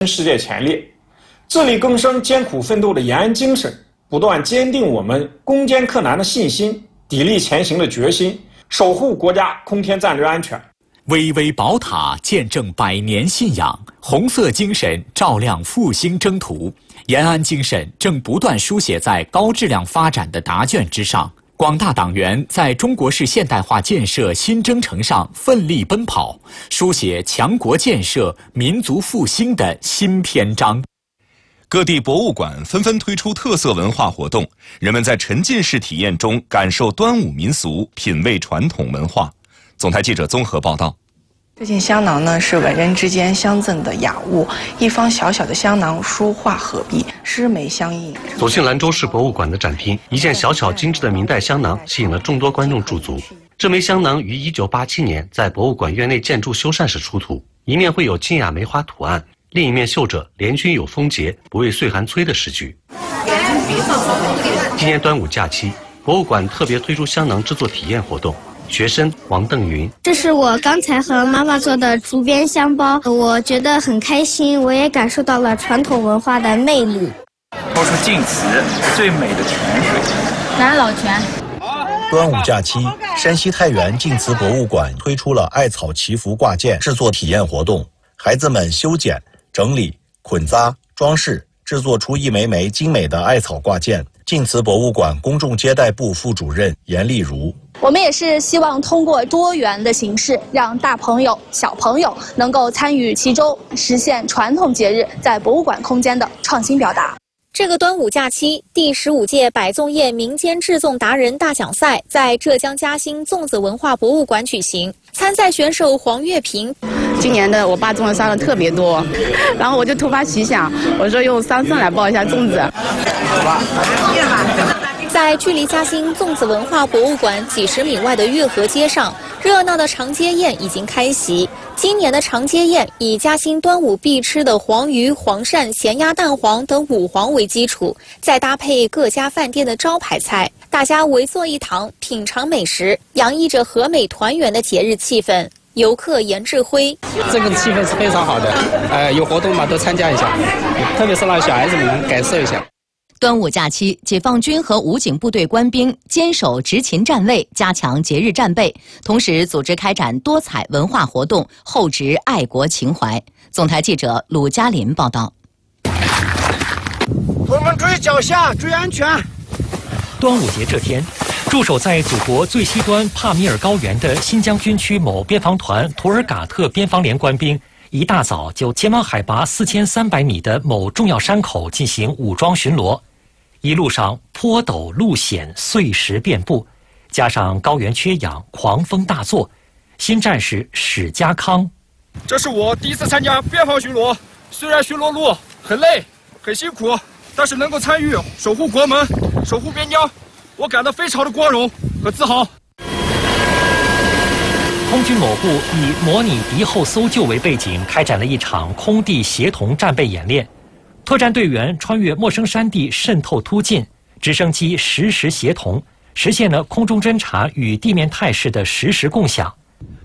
世界前列。自力更生、艰苦奋斗的延安精神，不断坚定我们攻坚克难的信心，砥砺前行的决心，守护国家空天战略安全。 巍巍宝塔见证100年信仰，红色精神照亮复兴征途。延安精神正不断书写在高质量发展的答卷之上。广大党员在中国式现代化建设新征程上奋力奔跑，书写强国建设、民族复兴的新篇章。 各地博物馆纷纷推出特色文化活动，人们在沉浸式体验中感受端午民俗，品味传统文化。总台记者综合报道。 这件香囊呢，是文人之间相赠的雅物，一方小小的香囊，书画合璧，诗眉相映。 走进兰州市博物馆的展厅，一件小巧精致的明代香囊吸引了众多观众驻足。这枚香囊于1987年在博物馆院内建筑修缮时出土，一面绘有清雅梅花图案，另一面绣着“联军有丰节，不畏岁寒催”的诗句。今年端午假期，博物馆特别推出香囊制作体验活动。学生王邓云， 这是我刚才和妈妈做的竹编香包，我觉得很开心，我也感受到了传统文化的魅力。 抽出晋祠最美的泉水， 南老泉。 端午假期，山西太原晋祠博物馆推出了艾草祈福挂件制作体验活动，孩子们修剪、整理、捆扎、装饰，制作出一枚枚精美的艾草挂件。晋祠博物馆公众接待部副主任严丽如， 我们也是希望通过多元的形式，让大朋友、小朋友能够参与其中，实现传统节日在博物馆空间的创新表达。 这个端午假期，第15届百粽宴民间制粽达人大奖赛在浙江嘉兴粽子文化博物馆举行。参赛选手黄月平， 今年的我爸种的沙的特别多，然后我就突发奇想，我说用桑葚来包一下粽子。 在距离嘉兴粽子文化博物馆几十米外的月河街上，热闹的长街宴已经开席。今年的长街宴以嘉兴端午必吃的黄鱼、黄鳝、咸鸭蛋黄等五黄为基础，再搭配各家饭店的招牌菜，大家围坐一堂，品尝美食，洋溢着和美团圆的节日气氛。游客严志辉， 这个气氛是非常好的，有活动嘛都参加一下，特别是让小孩子们感受一下。 端午假期，解放军和武警部队官兵坚守执勤站位，加强节日战备，同时组织开展多彩文化活动，厚植爱国情怀。总台记者鲁嘉林报道。 我们注意脚下，注意安全。 端午节这天，驻守在祖国最西端帕米尔高原的新疆军区某边防团图尔嘎特边防连官兵一大早就前往海拔4300米的某重要山口进行武装巡逻。一路上坡陡路险，碎石遍布，加上高原缺氧，狂风大作。新战士史家康， 这是我第一次参加边防巡逻，虽然巡逻路很累很辛苦，但是能够参与守护国门、守护边疆，我感到非常的光荣和自豪。 空军某部以模拟敌后搜救为背景，开展了一场空地协同战备演练。特战队员穿越陌生山地，渗透突进，直升机实时协同，实现了空中侦察与地面态势的实时共享。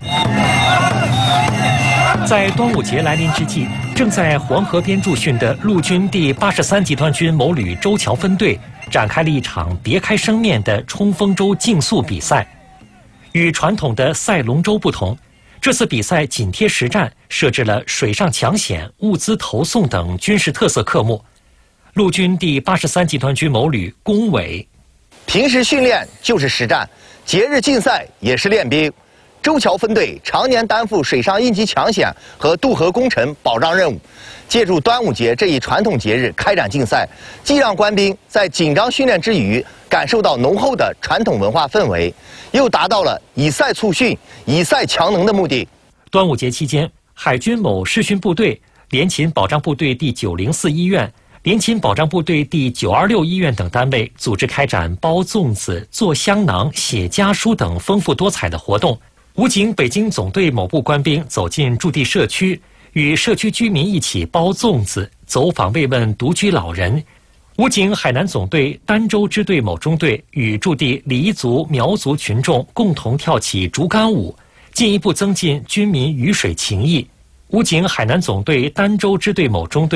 在端午节来临之际，正在黄河边驻训的陆军第83集团军某旅周桥分队展开了一场别开生面的冲锋舟竞速比赛。与传统的赛龙舟不同，这次比赛紧贴实战，设置了水上抢险、物资投送等军事特色科目。陆军第83集团军某旅龚伟， 平时训练就是实战，节日竞赛也是练兵。周桥分队常年担负水上应急抢险和渡河工程保障任务，借助端午节这一传统节日开展竞赛，既让官兵在紧张训练之余感受到浓厚的传统文化氛围，又达到了以赛促训、以赛强能的目的。 端午节期间，海军某视训部队、联勤保障部队第904医院、联勤保障部队第926医院等单位组织开展包粽子、做香囊、写家书等丰富多彩的活动。武警北京总队某部官兵走进驻地社区，与社区居民一起包粽子，走访慰问独居老人。武警海南总队儋州支队某中队与驻地黎族、苗族群众共同跳起竹竿舞，进一步增进军民鱼水情谊。 武警海南总队儋州支队某中队